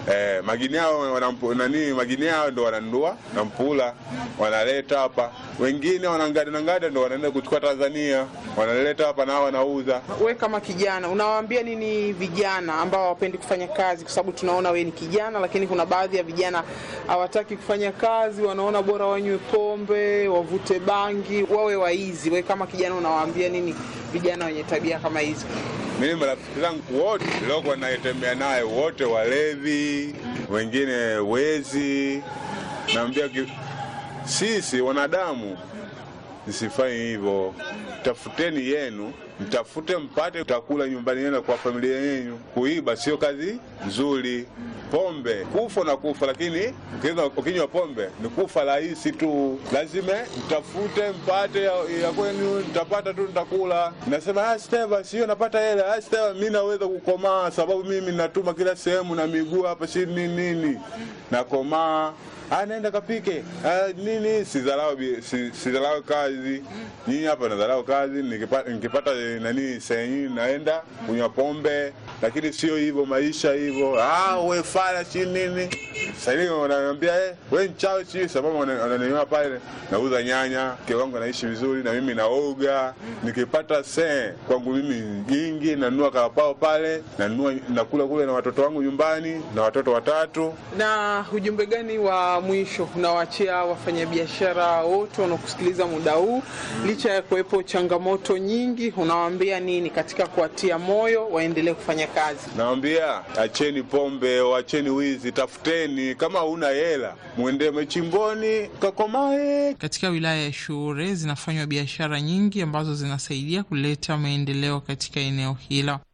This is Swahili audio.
Magini yao magini yao ndo wananunua na mpula wanaleta hapa. Wengine wanangada ndo wanaenda kuchukua Tanzania, wanaleta hapa na wanauza. Wewe kama kijana unawaambia nini vijana ambao hawapendi kufanya kazi? Kwa sababu tunaona wewe ni kijana, lakini kuna baadhi ya vijana hawataki kufanya kazi, wanaona bora wanywe pombe, wavute bangi, wawe waizi. Wewe kama kijana unawaambia nini vijana wenye tabia kama hizo? Mimi marafiki zangu wote leo naitembea naye wote walevi, wengine wezi. Naambia sisi wanadamu msifanye hivyo. Tafuteni yenu, mtafute mpate utakula nyumbani yenu kwa familia yenu. Kuiba sio kazi nzuri. Pombe kufa na kufa, lakini ukinywa pombe ni kufa rahisi tu. Lazima mtafute mpate ya kwenu, mtapata tu nitakula. Nasema Steva sio napata hela. Steva mimi naweza kukomaa sababu mimi natuma kila sehemu na miguu hapa si nini. Nakomaa. Anaenda kapike. Nini sidharau kazi. Nyinyi hapa nadharau kazi, nikipata senyi naenda kunywa pombe, lakini sio hivyo maisha hivyo. Wewe fala si nini. Sasa wananiambia wewe mchawi si sababu wananiona pale nauza nyanya, mke wangu anaishi vizuri na mimi naoga. Nikipata kwangu mimi nyingi nanunua karapao pale, nanunua nakula kule na watoto wangu nyumbani na watoto 3. Na ujumbe gani wa mwisho unawaachia wafanyabiashara wote wanaokusikiliza muda huu, licha ya kuwepo changamoto nyingi, unawaambia nini katika kuatia moyo waendelee kufanya kazi? Naambia acheni pombe, acheni wizi, tafuteni. Kama huna hela muende machimboni kakomae. Katika wilaya ya Shure zinafanywa biashara nyingi ambazo zinasaidia kuleta maendeleo katika eneo hilo.